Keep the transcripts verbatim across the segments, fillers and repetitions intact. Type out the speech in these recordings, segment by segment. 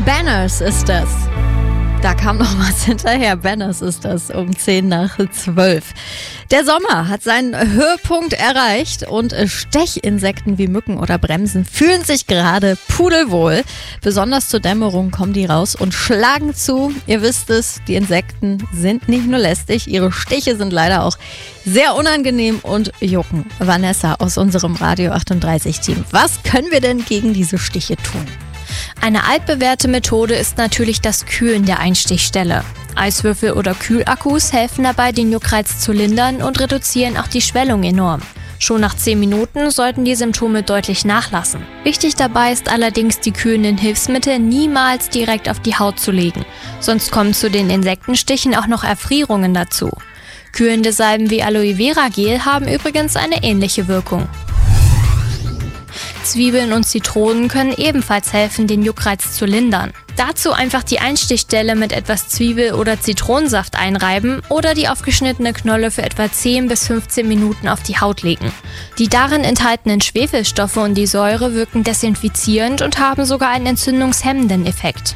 Banners ist das. Da kam noch was hinterher. Banners ist das um zehn nach zwölf. Der Sommer hat seinen Höhepunkt erreicht und Stechinsekten wie Mücken oder Bremsen fühlen sich gerade pudelwohl. Besonders zur Dämmerung kommen die raus und schlagen zu. Ihr wisst es, die Insekten sind nicht nur lästig, ihre Stiche sind leider auch sehr unangenehm und jucken. Vanessa aus unserem Radio achtunddreißig Team. Was können wir denn gegen diese Stiche tun? Eine altbewährte Methode ist natürlich das Kühlen der Einstichstelle. Eiswürfel oder Kühlakkus helfen dabei, den Juckreiz zu lindern und reduzieren auch die Schwellung enorm. Schon nach zehn Minuten sollten die Symptome deutlich nachlassen. Wichtig dabei ist allerdings, die kühlenden Hilfsmittel niemals direkt auf die Haut zu legen. Sonst kommen zu den Insektenstichen auch noch Erfrierungen dazu. Kühlende Salben wie Aloe Vera Gel haben übrigens eine ähnliche Wirkung. Zwiebeln und Zitronen können ebenfalls helfen, den Juckreiz zu lindern. Dazu einfach die Einstichstelle mit etwas Zwiebel- oder Zitronensaft einreiben oder die aufgeschnittene Knolle für etwa zehn bis fünfzehn Minuten auf die Haut legen. Die darin enthaltenen Schwefelstoffe und die Säure wirken desinfizierend und haben sogar einen entzündungshemmenden Effekt.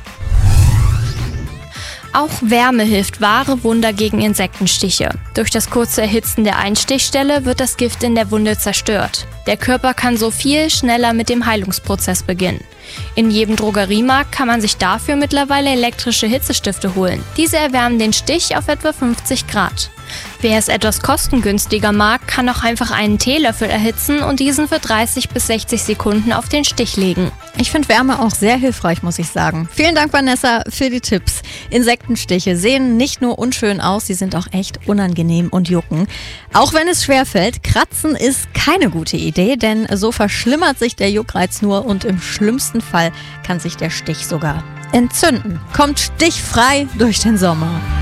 Auch Wärme hilft wahre Wunder gegen Insektenstiche. Durch das kurze Erhitzen der Einstichstelle wird das Gift in der Wunde zerstört. Der Körper kann so viel schneller mit dem Heilungsprozess beginnen. In jedem Drogeriemarkt kann man sich dafür mittlerweile elektrische Hitzestifte holen. Diese erwärmen den Stich auf etwa fünfzig Grad. Wer es etwas kostengünstiger mag, kann auch einfach einen Teelöffel erhitzen und diesen für dreißig bis sechzig Sekunden auf den Stich legen. Ich finde Wärme auch sehr hilfreich, muss ich sagen. Vielen Dank, Vanessa, für die Tipps. Insektenstiche sehen nicht nur unschön aus, sie sind auch echt unangenehm und jucken. Auch wenn es schwerfällt, Kratzen ist keine gute Idee, denn so verschlimmert sich der Juckreiz nur und im schlimmsten Fall kann sich der Stich sogar entzünden. Kommt stichfrei durch den Sommer.